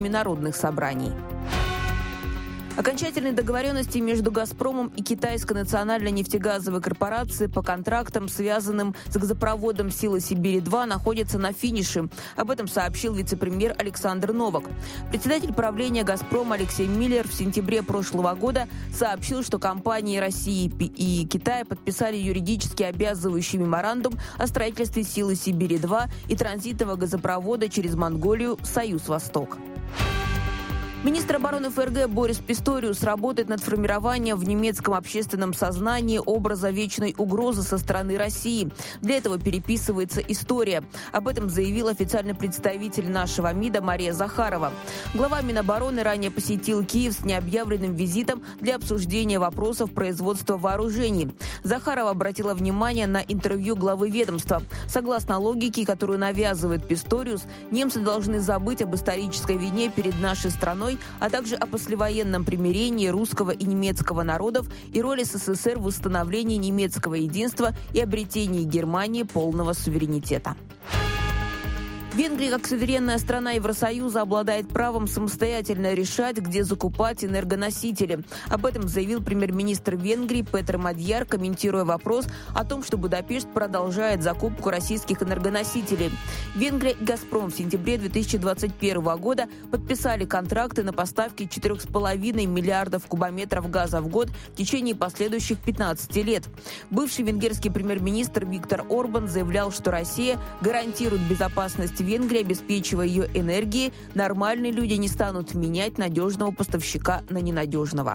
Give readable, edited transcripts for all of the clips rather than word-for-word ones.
народных собраний. Окончательные договоренности между «Газпромом» и Китайской национальной нефтегазовой корпорацией по контрактам, связанным с газопроводом «Сила Сибири-2», находятся на финише. Об этом сообщил вице-премьер Александр Новак. Председатель правления «Газпрома» Алексей Миллер в сентябре прошлого года сообщил, что компании России и Китая подписали юридически обязывающий меморандум о строительстве «Силы Сибири-2» и транзитного газопровода через Монголию «Союз-Восток». Министр обороны ФРГ Борис Писториус работает над формированием в немецком общественном сознании образа вечной угрозы со стороны России. Для этого переписывается история. Об этом заявил официальный представитель нашего МИДа Мария Захарова. Глава Минобороны ранее посетил Киев с необъявленным визитом для обсуждения вопросов производства вооружений. Захарова обратила внимание на интервью главы ведомства. Согласно логике, которую навязывает Писториус, немцы должны забыть об исторической вине перед нашей страной, а также о послевоенном примирении русского и немецкого народов и роли СССР в восстановлении немецкого единства и обретении Германии полного суверенитета. Венгрия, как суверенная страна Евросоюза, обладает правом самостоятельно решать, где закупать энергоносители. Об этом заявил премьер-министр Венгрии Петр Мадьяр, комментируя вопрос о том, что Будапешт продолжает закупку российских энергоносителей. Венгрия и «Газпром» в сентябре 2021 года подписали контракты на поставки 4,5 миллиардов кубометров газа в год в течение последующих 15 лет. Бывший венгерский премьер-министр Виктор Орбан заявлял, что Россия гарантирует безопасность Венгрии, обеспечивая ее энергией, нормальные люди не станут менять надежного поставщика на ненадежного.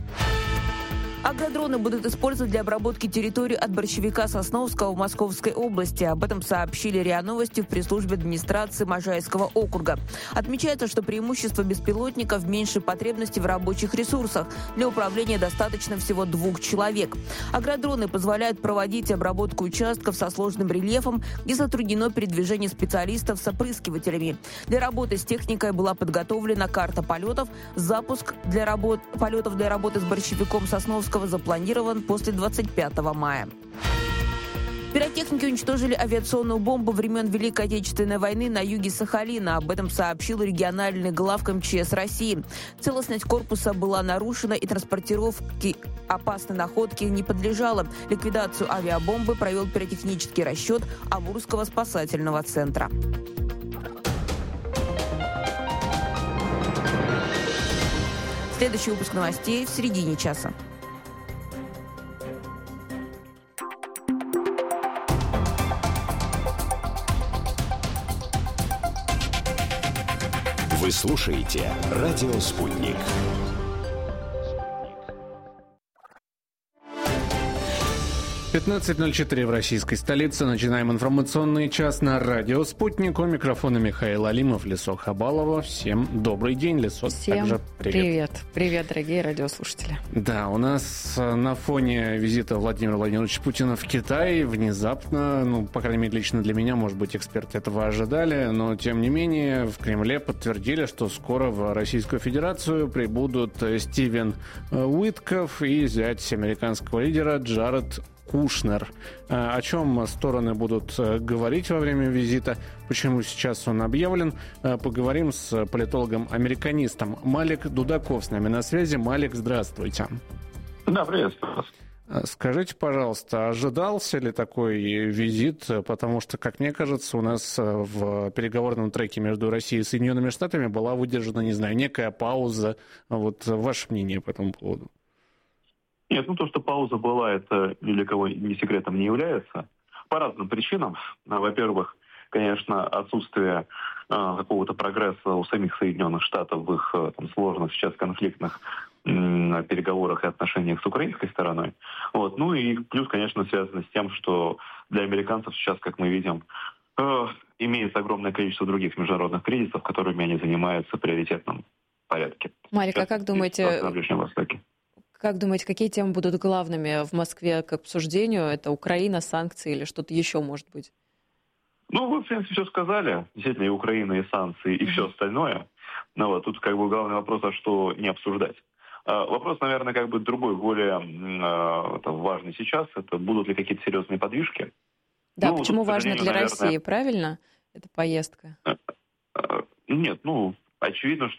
Агродроны будут использовать для обработки территории от борщевика Сосновского в Московской области. Об этом сообщили РИА Новости в пресс-службе администрации Можайского округа. Отмечается, что преимущество беспилотников меньше потребности в рабочих ресурсах. Для управления достаточно всего 2 человек. Агродроны позволяют проводить обработку участков со сложным рельефом, где затруднено передвижение специалистов с опрыскивателями. Для работы с техникой была подготовлена карта полетов. Запуск полетов для работы с борщевиком Сосновского запланирован после 25 мая. Пиротехники уничтожили авиационную бомбу времен Великой Отечественной войны на юге Сахалина. Об этом сообщил региональный главк МЧС России. Целостность корпуса была нарушена и транспортировке опасной находки не подлежала. Ликвидацию авиабомбы провел пиротехнический расчет Амурского спасательного центра. Следующий выпуск новостей в середине часа. Вы слушаете «Радио Спутник». «15:04 в российской столице. Начинаем информационный час на радио «Спутник». У микрофона Михаил Алимов, Лесо Хабалова. Всем добрый день, Лесо. Всем также привет. Привет, дорогие радиослушатели. Да, у нас на фоне визита Владимира Владимировича Путина в Китай внезапно, по крайней мере, лично для меня, может быть, эксперты этого ожидали, но, тем не менее, в Кремле подтвердили, что скоро в Российскую Федерацию прибудут Стивен Уитков и зять американского лидера Джаред Кушнер. О чем стороны будут говорить во время визита, почему сейчас он объявлен, поговорим с политологом-американистом Малик Дудаков с нами на связи. Малик, здравствуйте. Да, приветствую вас. Скажите, пожалуйста, ожидался ли такой визит? Потому что, как мне кажется, у нас в переговорном треке между Россией и Соединенными Штатами была выдержана, некая пауза. Вот ваше мнение по этому поводу? Нет, то, что пауза была, это ни для кого ни секретом не является. По разным причинам. Во-первых, конечно, отсутствие какого-то прогресса у самих Соединенных Штатов в их сложных сейчас конфликтных переговорах и отношениях с украинской стороной. Ну и плюс, конечно, связано с тем, что для американцев сейчас, как мы видим, имеется огромное количество других международных кризисов, которыми они занимаются в приоритетном порядке. Малик, а как думаете... На Ближнем Востоке. Как думаете, какие темы будут главными в Москве к обсуждению? Это Украина, санкции или что-то еще может быть? Вы, в принципе, все сказали. Действительно, и Украина, и санкции, и все остальное. Тут главный вопрос, а что не обсуждать. Вопрос, наверное, другой, более важный сейчас. Это будут ли какие-то серьезные подвижки? Да, почему важно для России, правильно, эта поездка? Нет, очевидно,